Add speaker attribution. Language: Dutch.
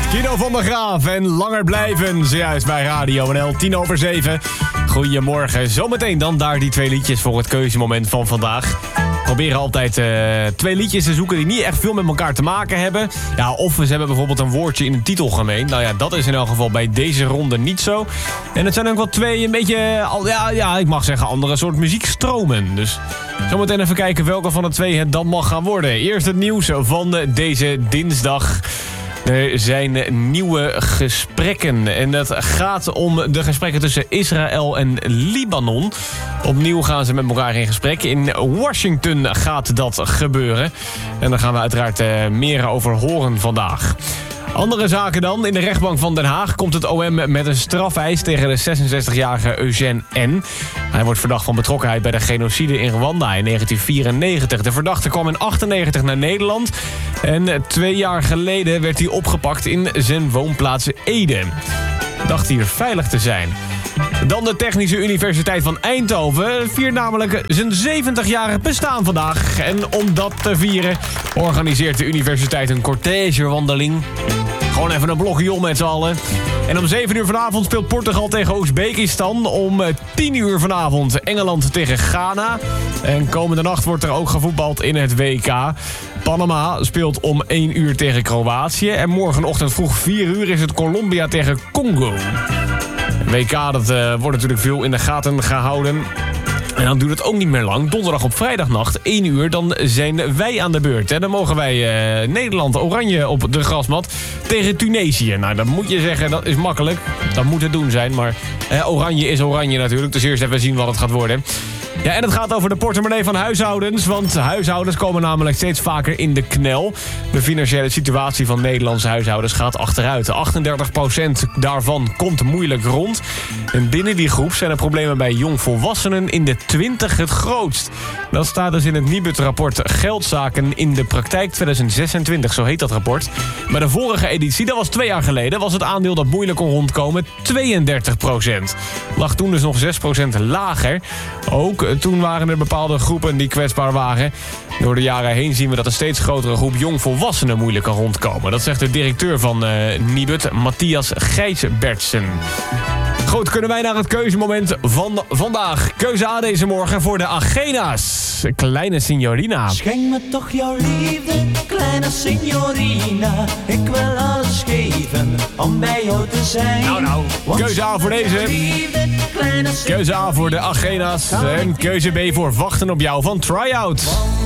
Speaker 1: Guido van der Graaf en Langer Blijven, zojuist bij Radio NL, 7:10. Goedemorgen, zometeen dan daar die 2 liedjes voor het keuzemoment van vandaag. We proberen altijd 2 liedjes te zoeken die niet echt veel met elkaar te maken hebben. Ja, of ze hebben bijvoorbeeld een woordje in een titel gemeen. Nou ja, dat is in elk geval bij deze ronde niet zo. En het zijn ook wel 2 een beetje, ik mag zeggen, andere soort muziekstromen. Dus zometeen even kijken welke van de 2 het dan mag gaan worden. Eerst het nieuws van deze dinsdag. Er zijn nieuwe gesprekken en dat gaat om de gesprekken tussen Israël en Libanon. Opnieuw gaan ze met elkaar in gesprek. In Washington gaat dat gebeuren. En daar gaan we uiteraard meer over horen vandaag. Andere zaken dan. In de rechtbank van Den Haag komt het OM met een strafeis tegen de 66-jarige Eugène N. Hij wordt verdacht van betrokkenheid bij de genocide in Rwanda in 1994. De verdachte kwam in 1998 naar Nederland. En 2 jaar geleden werd hij opgepakt in zijn woonplaats Ede. Dacht hier veilig te zijn. Dan de Technische Universiteit van Eindhoven viert namelijk zijn 70-jarig bestaan vandaag. En om dat te vieren organiseert de universiteit een cortègewandeling. Gewoon even een blokje om met z'n allen. En om 7 uur vanavond speelt Portugal tegen Oezbekistan. Om 10 uur vanavond Engeland tegen Ghana. En komende nacht wordt er ook gevoetbald in het WK. Panama speelt om 1 uur tegen Kroatië. En morgenochtend vroeg 4 uur is het Colombia tegen Congo. WK, dat wordt natuurlijk veel in de gaten gehouden. En dan duurt het ook niet meer lang. Donderdag op vrijdagnacht, 1 uur, dan zijn wij aan de beurt. En dan mogen wij Nederland oranje op de grasmat tegen Tunesië. Nou, dan moet je zeggen, dat is makkelijk. Dat moet het doen zijn, maar oranje is oranje natuurlijk. Dus eerst even zien wat het gaat worden. Ja, en het gaat over de portemonnee van huishoudens. Want huishoudens komen namelijk steeds vaker in de knel. De financiële situatie van Nederlandse huishoudens gaat achteruit. 38% daarvan komt moeilijk rond. En binnen die groep zijn de problemen bij jongvolwassenen in de 20 het grootst. Dat staat dus in het Nibud-rapport Geldzaken in de praktijk 2026, zo heet dat rapport. Maar de vorige editie, dat was 2 jaar geleden, was het aandeel dat moeilijk kon rondkomen 32%. Lag toen dus nog 6% lager. Ook toen waren er bepaalde groepen die kwetsbaar waren. Door de jaren heen zien we dat een steeds grotere groep jongvolwassenen moeilijk kan rondkomen. Dat zegt de directeur van Nibud, Matthias Gijsbertsen. Goed, kunnen wij naar het keuzemoment van vandaag. Keuze A deze morgen voor de Agena's. Kleine signorina.
Speaker 2: Schenk me toch jouw liefde, kleine signorina. Ik wil alles geven om bij jou te zijn.
Speaker 1: Nou, keuze A voor deze. Keuze A voor de Agena's. En keuze B voor Wachten op jou van Tryout.